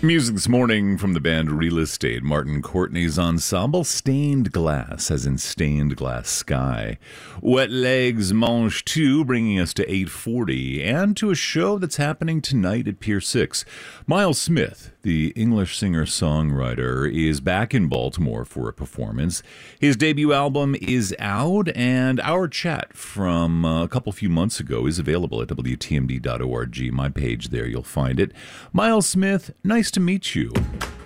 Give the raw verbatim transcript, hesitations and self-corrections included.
Music this morning from the band Real Estate. Martin Courtney's ensemble, Stained Glass, as in Stained Glass Sky. Wet Legs Mange two, bringing us to eight forty, and to a show that's happening tonight at Pier six. Miles Smith, the English singer-songwriter, is back in Baltimore for a performance. His debut album is out, and our chat from a couple few months ago is available at W T M D dot org. My page there, you'll find it. Miles Smith, nice to meet you.